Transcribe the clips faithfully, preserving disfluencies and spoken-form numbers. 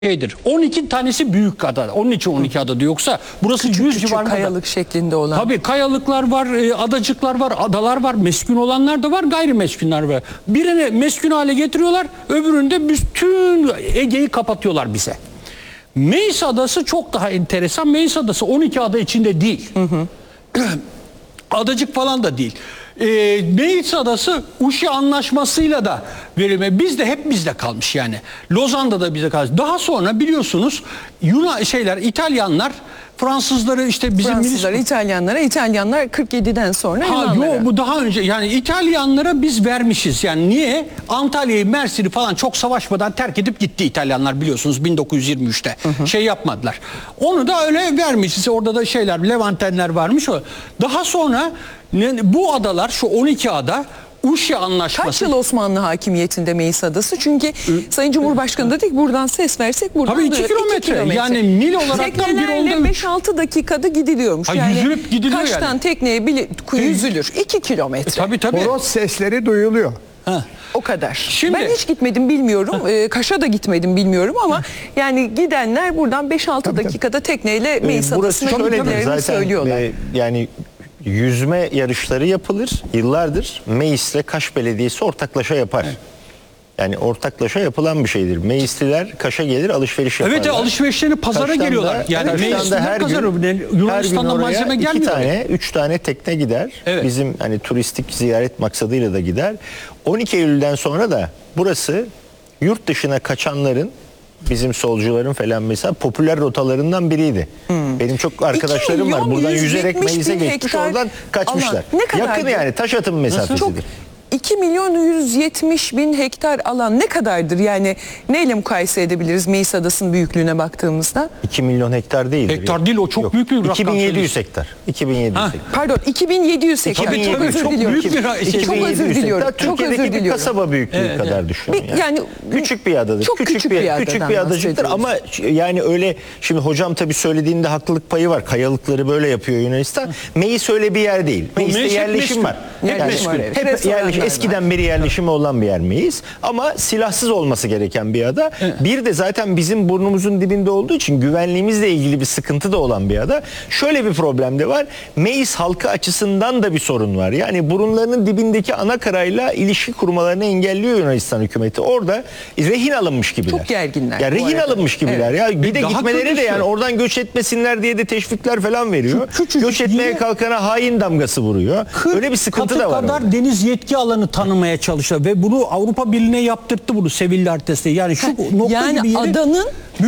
şeydir. on iki tanesi büyük ada. Onun için on iki ada diyor. Yoksa burası küçük yüz küçük civarında. kayalık şeklinde olan. Tabii kayalıklar var, adacıklar var, adalar var, meskun olanlar da var, gayrimeskunlar var. Birini meskun hale getiriyorlar, öbüründe bütün Ege'yi kapatıyorlar bize. Meis Adası çok daha enteresan. Meis Adası on iki ada içinde değil. Hı hı. Adacık falan da değil. E, Meis Adası Uşi Anlaşması'yla da verilme. Bizde hep bizde kalmış yani. Lozan'da da bizde kalmış. Daha sonra biliyorsunuz Yunan şeyler, İtalyanlar Fransızları işte bizim Fransızlar milis... İtalyanlara, İtalyanlar kırk yediden sonra ha, Yunanlara. Yok bu daha önce yani İtalyanlara biz vermişiz. Yani niye? Antalya'yı, Mersin'i falan çok savaşmadan terk edip gitti İtalyanlar biliyorsunuz bin dokuz yüz yirmi üçte. Hı hı. Şey yapmadılar. Onu da öyle vermişiz. Orada da şeyler, Levantenler varmış. Daha sonra bu adalar, şu on iki ada Uşi Anlaşması. Kaç yıl Osmanlı hakimiyetinde Meis Adası? Çünkü Ü Sayın Cumhurbaşkanı dedik buradan ses versek buradan tabii iki kilometre. kilometre. Yani mil olaraktan bir oldu. beş altı dakikada gidiliyormuş. Ha, yani yüzülüp gidiliyor kaçtan yani. tekneye bile yüzülür. iki kilometre. E, tabii tabii. Horoz sesleri duyuluyor. Ha. O kadar. Şimdi, ben hiç gitmedim bilmiyorum. Ee, Kaş'a da gitmedim bilmiyorum ama yani gidenler buradan beş altı dakikada tekneyle Meis Adası'na gittiklerini söylüyorlar. E, yani yüzme yarışları yapılır yıllardır. Meis'le Kaş Belediyesi ortaklaşa yapar. Evet. Yani ortaklaşa yapılan bir şeydir. Meisliler Kaş'a gelir, alışveriş yaparlar. Evet, alışverişlerini pazara Kaş'tan geliyorlar. Da, yani Meisliler her gün, Yunanistan'dan malzeme gelmiyor. İki tane, üç tane tekne gider. Evet. Bizim hani turistik ziyaret maksadıyla da gider. on iki Eylül'den sonra da burası yurt dışına kaçanların, bizim solcuların falan mesela popüler rotalarından biriydi. Hmm. Benim çok arkadaşlarım var. Buradan yüzerek Meis'e geçmiş, oradan kaçmışlar. Yakın yani, taş atım mesafesidir. Çok iki milyon yüz yetmiş bin hektar alan ne kadardır? Yani neyle mukayese edebiliriz Meis Adası'nın büyüklüğüne baktığımızda? iki milyon hektar değil. Hektar değil, o çok Yok. büyük bir rakam. iki bin yedi yüz hektar. iki bin yedi yüz hektar. Pardon, iki bin yedi yüz hektar. iki bin yedi yüz, çok özür çok diliyorum. Büyük bir şey. Çok özür diliyorum. Çok Türkiye'deki özür bir diliyorum. kasaba büyüklüğü evet, kadar evet. düşünün. Yani. yani küçük bir adadır. Çok küçük, küçük bir, bir küçük bir adacıktır ama yani öyle, şimdi hocam tabii söylediğinde haklılık payı var. Kayalıkları böyle yapıyor Yunanistan. Meis öyle bir yer değil. Meis'te yerleşim var. Yerleşim yani, hep, hep yerleş, eskiden beri yerleşimi olan bir yer Meis. Ama silahsız olması gereken bir ada. Evet. Bir de zaten bizim burnumuzun dibinde olduğu için güvenliğimizle ilgili bir sıkıntı da olan bir ada. Şöyle bir problem de var. Meis halkı açısından da bir sorun var. Yani burunlarının dibindeki ana karayla ilişki kurmalarını engelliyor Yunanistan hükümeti. Orada rehin alınmış gibiler. Çok gerginler. Ya rehin alınmış gibiler. Evet. Ya bir de Daha gitmeleri de yani oradan göç etmesinler diye de teşvikler falan veriyor. Şu, küçücük, göç etmeye kalkana hain damgası vuruyor. Öyle bir sıkıntı da var. kadar orada. Deniz yetki alanı tanımaya çalışıyor ve bunu Avrupa Birliği'ne yaptırttı, bunu Sevilla haritasında. Yani şu nokta yani gibi yeri, adanın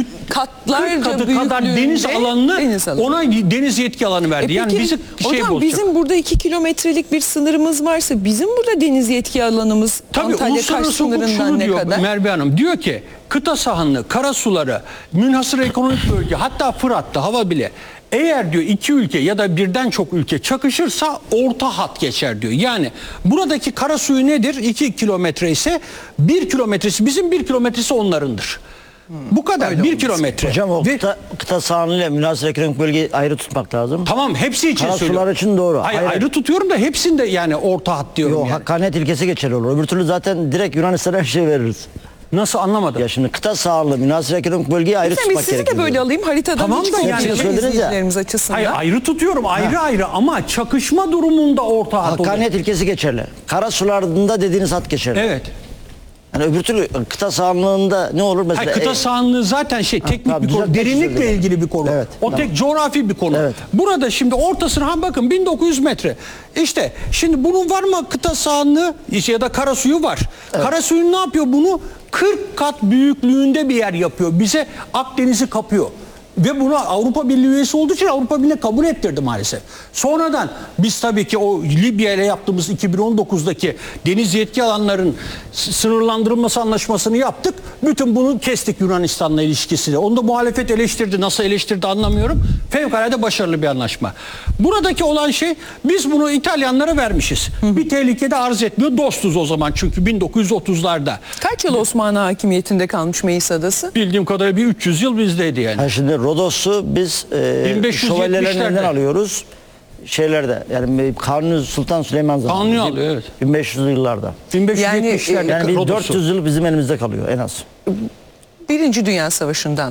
katlarca büyüklüğünde kadar deniz alanını deniz alanı. ona deniz yetki alanı verdi. E yani peki, bizi şey hocam, bizim burada iki kilometrelik bir sınırımız varsa bizim burada deniz yetki alanımız tabii Antalya Kaş sınırından ne diyor, kadar? Merve Hanım diyor ki kıta sahanlığı, karasuları, münhasır ekonomik bölge, hatta Fırat'ta hava bile, eğer diyor iki ülke ya da birden çok ülke çakışırsa orta hat geçer diyor. Yani buradaki karasuyu nedir? iki kilometre ise bir kilometresi bizim, bir kilometresi onlarındır. Hmm. Bu kadar. Öyle bir olmuş. Kilometre. Hocam o Ve, kıta, kıta sahanlığıyla münhasır ekonomik bölgeyi ayrı tutmak lazım. Tamam, hepsi için Karasular söylüyorum. için doğru. Hayır, ayrı. ayrı tutuyorum da hepsinde yani orta hat diyorum. Yok, yani. hakkaniyet ilkesi geçerli olur. Öbür türlü zaten direkt Yunanistan'a her şey veririz. Nasıl, anlamadım? Ya şimdi kıta sahanlığı, münhasır ekonomik bölgeyi ayrı Mesela tutmak gerekiyor. Sizi de böyle alayım haritadan. Tamam da yani izleyicilerimiz açısından. Hayır, ayrı tutuyorum, ayrı ha. ayrı ama çakışma durumunda orta hat olur. Hakkaniyet ilkesi geçerli. Karasularında dediğiniz hat geçerli. Evet. Yani öbür türlü kıta sahanlığında ne olur mesela? Hayır, kıta e, sahanlığı zaten şey teknik ha, bir konu, derinlikle söyledi. ilgili bir konu. Evet, o tamam. tek coğrafi bir konu. Evet. Burada şimdi ortasına ha bakın bin dokuz yüz metre. İşte şimdi bunun var mı kıta sahanlığı ya da karasuyu var. Evet. Karasuyun ne yapıyor bunu? kırk kat büyüklüğünde bir yer yapıyor. Bize Akdeniz'i kapıyor. Ve buna Avrupa Birliği üyesi olduğu için Avrupa Birliği kabul ettirdi maalesef. Sonradan biz tabii ki o Libya ile yaptığımız iki bin on dokuzdaki deniz yetki alanların sınırlandırılması anlaşmasını yaptık. Bütün bunu kestik Yunanistan'la ilişkisini. Onu da muhalefet eleştirdi. Nasıl eleştirdi anlamıyorum. Fevkalade başarılı bir anlaşma. Buradaki olan şey, biz bunu İtalyanlara vermişiz. Hı. Bir tehlike de arz etmiyor. Dostuz o zaman çünkü bin dokuz yüz otuzlarda. Kaç yıl Osmanlı hakimiyetinde kalmış Meis Adası? Bildiğim kadarıyla bir üç yüz yıl bizdeydi yani. Ha şimdi Rodos'u biz e, şövalyelerinden alıyoruz. Şeylerde yani Kanuni Sultan Süleyman zamanında. Kanuni alıyor, evet. bin beş yüzlü yıllarda. bin beş yüz yetmişlerde yani, yani Rodos'u. dört yüz yıl bizim elimizde kalıyor en az. Birinci Dünya Savaşı'ndan